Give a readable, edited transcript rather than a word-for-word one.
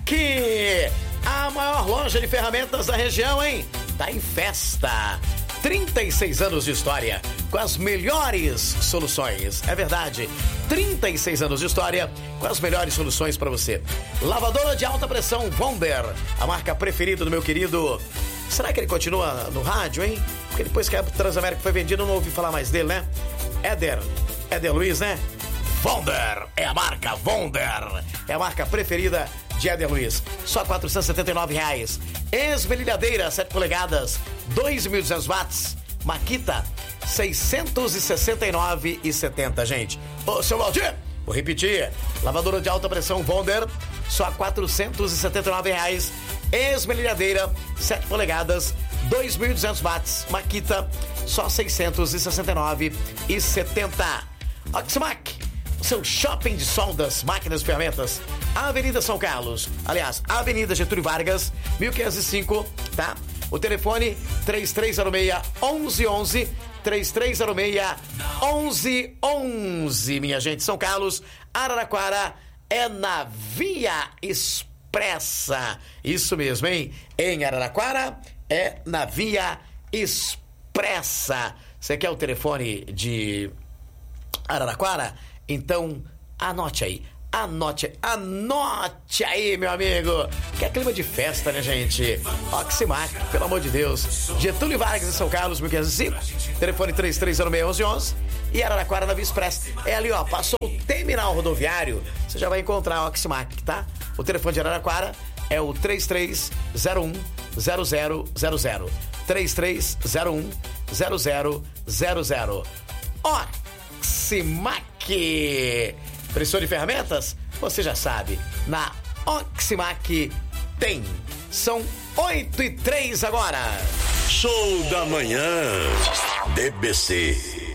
A maior loja de ferramentas da região, hein? Tá em festa. 36 anos de história, com as melhores soluções. É verdade, 36 anos de história, com as melhores soluções para você. Lavadora de alta pressão Wonder, a marca preferida do meu querido... Será que ele continua no rádio, hein? Porque depois que a Transamérica foi vendida, eu não ouvi falar mais dele, né? Éder Luiz, né? Wonder, é a marca Wonder. É a marca preferida de Éder Luiz. Só R$ 479. Esmerilhadeira, 7 polegadas, 2.200 watts. Makita, 669,70, gente. Ô, seu Valdir, vou repetir. Lavadora de alta pressão Wonder, só R$ 479. Esmerilhadeira, 7 polegadas, 2.200 watts. Makita, só 669,70. Oximac, seu shopping de soldas, máquinas e ferramentas. Avenida São Carlos, aliás, Avenida Getúlio Vargas, 1505, tá? O telefone 3306-1111, 3306-1111, minha gente. São Carlos, Araraquara, é na Via Expressa. Isso mesmo, hein? Em Araraquara, é na Via Expressa. Você quer o telefone de Araraquara? Então, anote aí. Anote aí, meu amigo. Que é clima de festa, né, gente? Oximac, pelo amor de Deus. Getúlio Vargas em São Carlos, 1505. Telefone 3306-1111. E Araraquara na Via Express. É ali, ó. Passou o terminal rodoviário. Você já vai encontrar o Oximac, tá? O telefone de Araraquara é o 3301-0000. 3301-0000. Oximac. Precisou de ferramentas? Você já sabe, na Oximac tem. São 8h03 agora. Show da manhã, DBC.